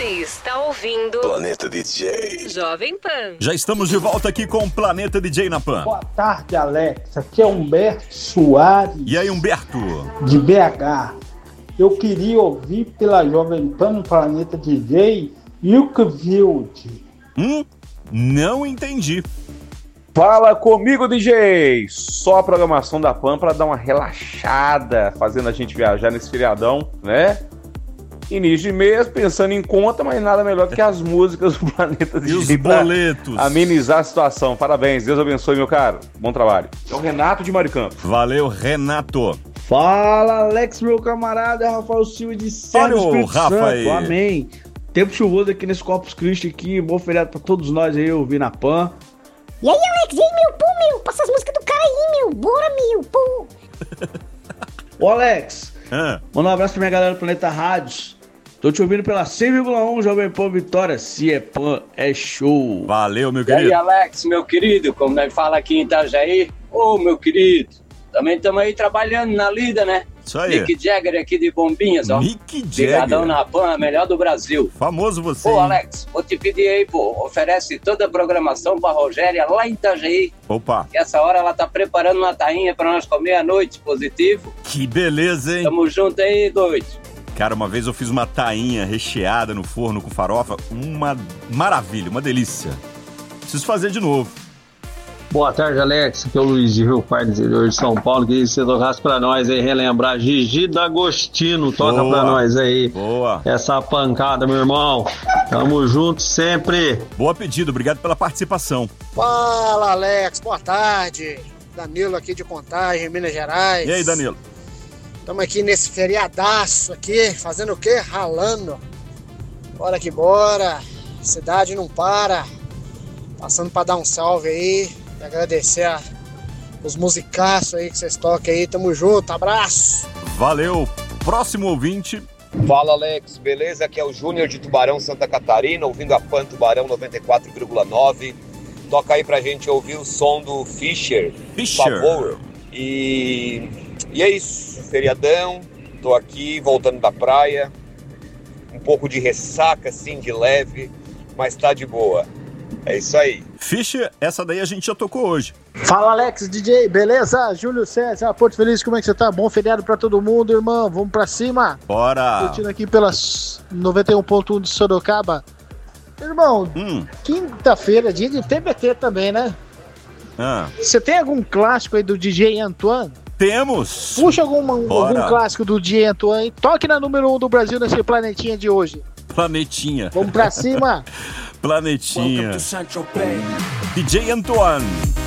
Você está ouvindo Planeta DJ Jovem Pan. Já estamos de volta aqui com o Planeta DJ na Pan. Boa tarde, Alex. Aqui é Humberto Soares. E aí, Humberto? De BH. Eu queria ouvir pela Jovem Pan no Planeta DJ Milkfield. Não entendi. Fala comigo, DJ! Só a programação da Pan para dar uma relaxada, fazendo a gente viajar nesse feriadão, né? Início de mês, pensando em conta, mas nada melhor que as músicas do Planeta DJ. E os boletos. Amenizar a situação. Parabéns, Deus abençoe, meu caro. Bom trabalho. É o Renato de Maricampo. Valeu, Renato. Fala, Alex, meu camarada, Rafael Silva de Serra do Espírito Santo. Aí. Amém. Tempo chuvoso aqui nesse Corpus Christi aqui, bom feriado pra todos nós aí, ouvir na Pan. E aí, Alex, e aí, meu, pô, meu, passa as músicas do cara aí, meu, bora, meu, pô. Ô, Alex, manda um abraço pra minha galera do Planeta Rádios. Tô te ouvindo pela 100,1 Jovem Pan Vitória. Se é Pan, é show. Valeu, meu E querido. aí, Alex, meu querido, como nós fala aqui em Itajaí, ô, meu querido, também estamos aí trabalhando na lida, né? Isso aí. Mick Jagger aqui de Bombinhas, ó. Mick Ligadão Jagger. na Pan, a melhor do Brasil. Famoso você. Pô, hein? Alex, vou te pedir aí, pô, oferece toda a programação pra Rogéria lá em Itajaí. Opa, Que essa hora ela tá preparando uma tainha pra nós comer à noite, positivo. que beleza, hein? Tamo junto aí, doido. Cara, uma vez eu fiz uma tainha recheada no forno com farofa. Uma maravilha, uma delícia. Preciso fazer de novo. Boa tarde, Alex. Aqui é o Luiz de Rio Pardo, interior de São Paulo. Queria que você tocasse pra nós aí, relembrar Gigi D'Agostino. Toca Boa. pra nós aí. Boa. Essa pancada, meu irmão. Tamo junto sempre. Boa pedido, obrigado pela participação. Fala, Alex, boa tarde. Danilo aqui de Contagem, Minas Gerais. E aí, Danilo? Estamos aqui nesse feriadaço aqui, fazendo o quê? Ralando. Bora que bora. Cidade não para. Passando para dar um salve aí. E agradecer os musicaços aí que vocês tocam aí. Tamo junto, abraço. Valeu. Próximo ouvinte. Fala, Alex, beleza? Aqui é o Júnior de Tubarão, Santa Catarina, ouvindo a Pan Tubarão 94,9. Toca aí pra gente ouvir o som do Fischer, por favor. E é isso, feriadão, tô aqui voltando da praia, um pouco de ressaca assim, de leve, mas tá de boa. É isso aí. Fischer, essa daí a gente já tocou hoje. Fala, Alex, DJ, beleza? Júlio César, Porto Feliz, como é que você tá? Bom feriado pra todo mundo, irmão, vamos pra cima. Bora. Curtindo aqui pelas 91.1 de Sorocaba. Irmão, quinta-feira, dia de TBT também, né? Você tem algum clássico aí do DJ Antoine? Temos. Puxa algum clássico do DJ Antoine. Toque na número 1 do Brasil nesse planetinha de hoje. Planetinha. Vamos pra cima. Planetinha. DJ Antoine.